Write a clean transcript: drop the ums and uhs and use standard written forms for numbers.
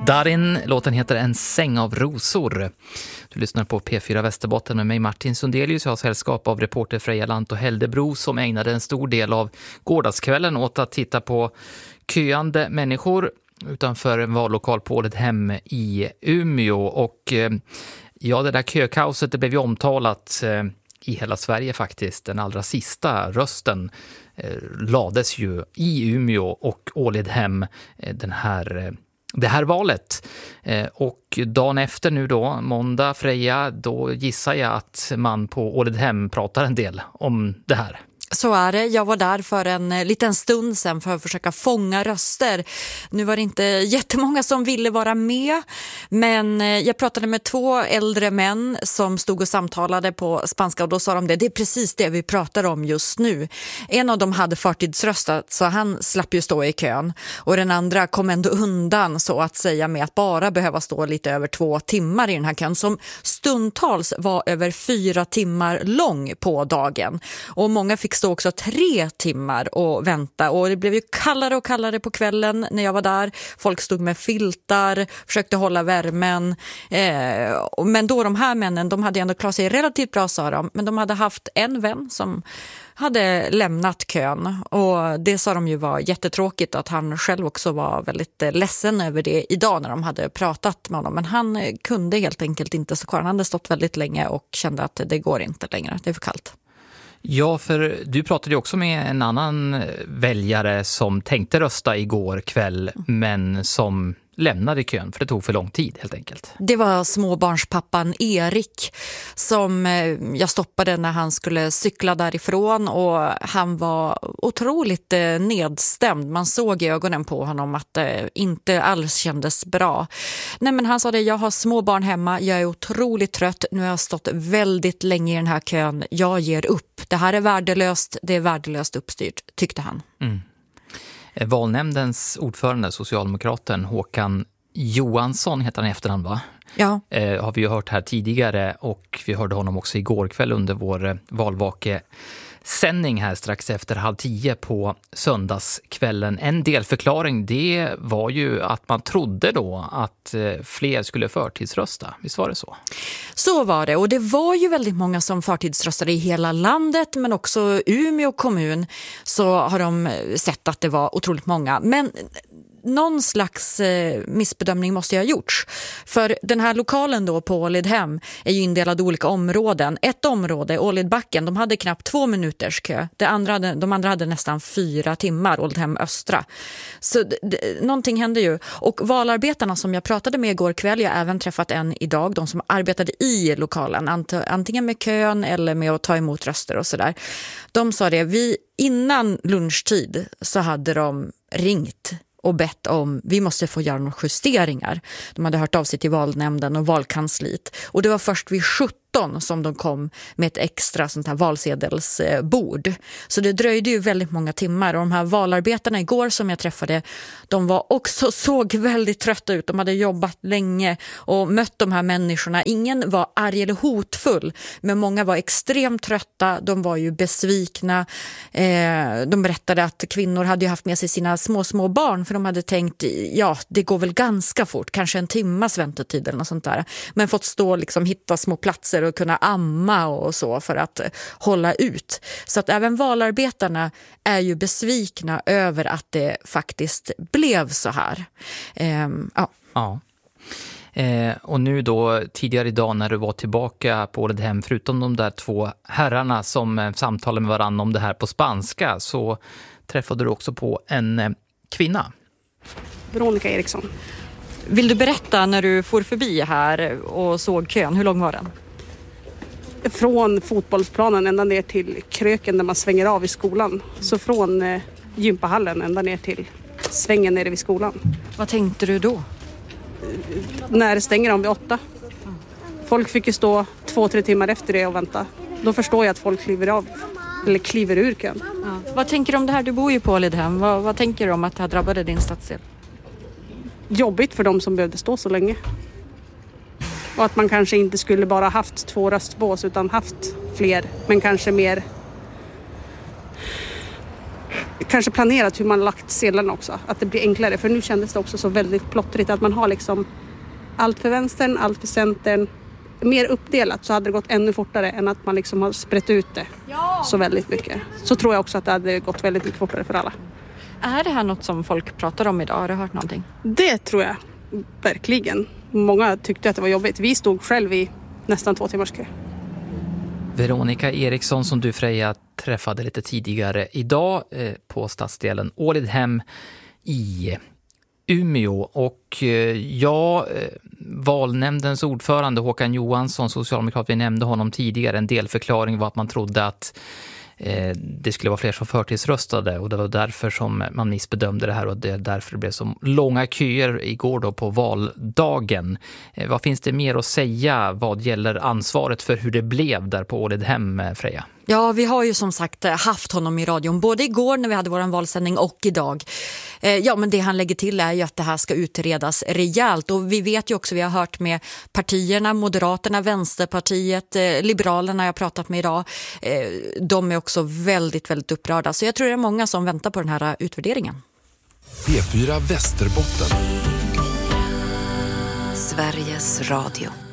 Darin, låten heter En säng av rosor. Du lyssnar på P4 Västerbotten med mig Martin Sundelius. Jag har sällskap av reporter Freja Lant och Heldebro som ägnade en stor del av gårdagskvällen åt att titta på köande människor utanför en vallokal på Ålidhem i Umeå. Och ja, det där kökaoset det blev ju omtalat i hela Sverige faktiskt. Den allra sista rösten lades ju i Umeå och Ålidhem det här valet. Och dagen efter nu då, måndag, Freja, då gissar jag att man på Ålidhem pratar en del om det här. Så är det. Jag var där för en liten stund sedan för att försöka fånga röster. Nu var det inte jättemånga som ville vara med, men jag pratade med 2 äldre män som stod och samtalade på spanska och då sa de det är precis det vi pratar om just nu. En av dem hade förtidsröstat så han slapp ju stå i kön och den andra kom ändå undan så att säga med att bara behöva stå lite över 2 timmar i den här kön som stundtals var över 4 timmar lång på dagen och många fick stå också 3 timmar och vänta och det blev ju kallare och kallare på kvällen när jag var där. Folk stod med filtar, försökte hålla värmen. Men då de här männen, de hade ändå klarat sig relativt bra sa de, men de hade haft en vän som hade lämnat kön och det sa de ju var jättetråkigt att han själv också var väldigt ledsen över det idag när de hade pratat med honom. Men han kunde helt enkelt inte så kvar. Han hade stått väldigt länge och kände att det går inte längre, det är för kallt. Ja, för du pratade ju också med en annan väljare som tänkte rösta igår kväll men som lämnade kön för det tog för lång tid helt enkelt. Det var småbarnspappan Erik som jag stoppade när han skulle cykla därifrån och han var otroligt nedstämd. Man såg i ögonen på honom att det inte alls kändes bra. Nej, men han sa det, jag har småbarn hemma, jag är otroligt trött, nu har jag stått väldigt länge i den här kön, jag ger upp. Det här är värdelöst, det är värdelöst uppstyrt, tyckte han. Mm. Valnämndens ordförande, socialdemokraten Håkan Johansson heter han i efterhand va? Ja. Har vi ju hört här tidigare och vi hörde honom också igår kväll under vår valvakesändning här strax efter 9:30 på söndagskvällen. En delförklaring det var ju att man trodde då att fler skulle förtidsrösta. Visst var det så? Så var det och det var ju väldigt många som förtidsröstade i hela landet men också Umeå kommun så har de sett att det var otroligt många. Men någon slags missbedömning måste jag ha gjorts. För den här lokalen då på Ålidhem är ju indelad i olika områden. Ett område, Ålidbacken, de hade knappt 2 minuters kö. De andra hade nästan 4 timmar, Ålidhem Östra. Så någonting hände ju. Och valarbetarna som jag pratade med igår kväll, jag har även träffat en idag, de som arbetade i lokalen, antingen med kön eller med att ta emot röster och sådär. De sa det, innan lunchtid så hade de ringt och bett om, vi måste få göra några justeringar. De hade hört av sig till valnämnden och valkansliet. Och det var först vid 17 som de kom med ett extra sånt här valsedelsbord. Så det dröjde ju väldigt många timmar. Och de här valarbetarna igår som jag träffade, de var också såg väldigt trötta ut. De hade jobbat länge och mött de här människorna. Ingen var arg eller hotfull, men många var extremt trötta. De var ju besvikna. De berättade att kvinnor hade ju haft med sig sina små barn för de hade tänkt, ja, det går väl ganska fort, kanske en timmas väntetid eller något sånt där. Men fått stå liksom, hitta små platser och kunna amma och så för att hålla ut. Så att även valarbetarna är ju besvikna över att det faktiskt blev så här. Ja. Och nu då tidigare idag när du var tillbaka på Ålidhem, förutom de där 2 herrarna som samtalade med varandra om det här på spanska, så träffade du också på en kvinna. Veronica Eriksson. Vill du berätta när du for förbi här och såg kön, hur lång var den? Från fotbollsplanen ända ner till kröken där man svänger av i skolan. Så från gympahallen ända ner till svängen nere vid skolan. Vad tänkte du då? När stänger de vid 8? Folk fick ju stå 2-3 timmar efter det och vänta. Då förstår jag att folk kliver ur kön. Ja. Vad tänker du om det här? Du bor ju på Ålidhem. Vad tänker du om att det här drabbade din stadsdel? Jobbigt för dem som behövde stå så länge. Och att man kanske inte skulle bara haft 2 röstbås utan haft fler. Men kanske mer kanske planerat hur man lagt sedlarna också. Att det blir enklare. För nu kändes det också så väldigt plottrigt att man har liksom allt för vänstern, allt för centern. Mer uppdelat så hade det gått ännu fortare än att man liksom har sprätt ut det så väldigt mycket. Så tror jag också att det hade gått väldigt mycket fortare för alla. Är det här något som folk pratar om idag? Har du hört någonting? Det tror jag verkligen. Många tyckte att det var jobbigt. Vi stod själv i nästan 2 timmars kö. Veronica Eriksson som du, Freja, träffade lite tidigare idag på stadsdelen Ålidhem i Umeå. Och valnämndens ordförande Håkan Johansson, socialdemokrat, vi nämnde honom tidigare. En delförklaring var att man trodde att det skulle vara fler som förtidsröstade och det var därför som man missbedömde det här och det är därför det blev så långa köer igår då på valdagen. Vad finns det mer att säga vad gäller ansvaret för hur det blev där på Ålidhem, Freja? Ja, vi har ju som sagt haft honom i radion både igår när vi hade våran valsändning och idag. Ja, men det han lägger till är ju att det här ska utredas rejält och vi vet ju också, vi har hört med partierna, Moderaterna, Vänsterpartiet, Liberalerna jag har pratat med idag. De är också väldigt, väldigt upprörda. Så jag tror det är många som väntar på den här utvärderingen. P4 Västerbotten. Sveriges Radio.